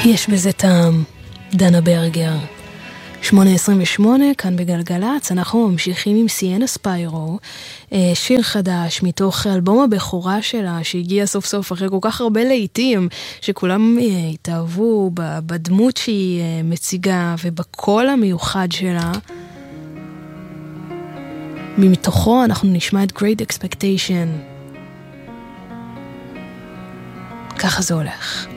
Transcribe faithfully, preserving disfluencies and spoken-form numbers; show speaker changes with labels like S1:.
S1: יש בזה טעם, דנה ברגר. שמונה עשרים ושמונה, כאן בגלגלץ, אנחנו ממשיכים עם סיאנה ספיירו, שיר חדש מתוך אלבום הבכורה שלה, שהגיע סוף סוף אחרי כל כך הרבה לעיתים, שכולם התאהבו בדמות שהיא מציגה ובקול המיוחד שלה. מתוכו אנחנו נשמע את Great Expectation. ככה זה הולך.